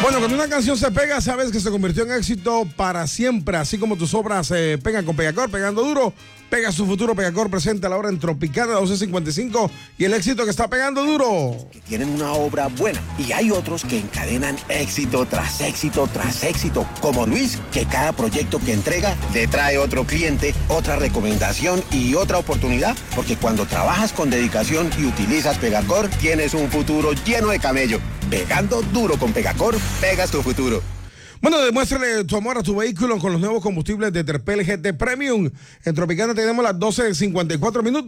Bueno, cuando una canción se pega, sabes que se convirtió en éxito para siempre. Así como tus obras se pegan con Pegacor, pegando duro, pega su futuro. Pegacor presente a la hora en Tropicana 1255 y el éxito que está pegando duro. Que tienen una obra buena y hay otros que encadenan éxito tras éxito tras éxito, como Luis, que cada proyecto que entrega le trae otro cliente, otra recomendación y otra oportunidad, porque cuando trabajas con dedicación y utilizas Pegacor, tienes un futuro lleno de camello. Pegando duro con Pegacor, pegas tu futuro. Bueno, demuéstrale tu amor a tu vehículo con los nuevos combustibles de Terpel GT Premium. En Tropicana tenemos las 12:54 minutos.